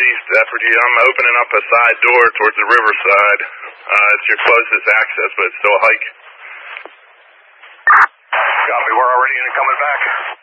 southeast, Efforty. I'm opening up a side door towards the riverside. It's your closest access, but it's still a hike. Copy, we're already in and coming back.